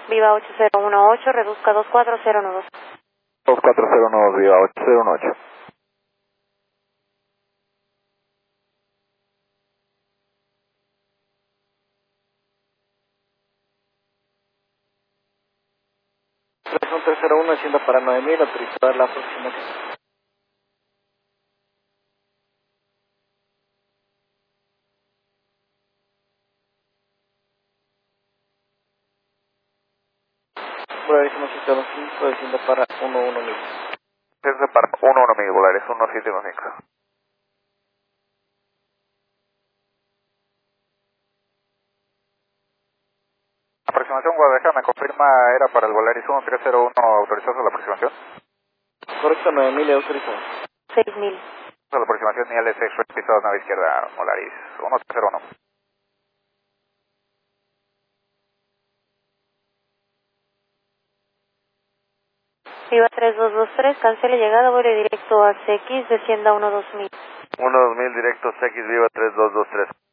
Viva 8018, reduzca 2409. 2409, Viva 8018. Son 301, hacienda para 9000, autorizada la aproximación. Volarísimo 715, hacienda para 11000. Hacienda para 11000, Volaris 1715. Aproximación Guadalajara, me confirma, era para el Volaris 1301, autorizado la aproximación. Correcto, 9000 autorizado. 6000. La aproximación nivel 6, pisado nave izquierda, Volaris 1301. Viva 3223, cancele llegada, vuelo directo a CX, descienda 12000. 12000 directo CX, Viva 3223.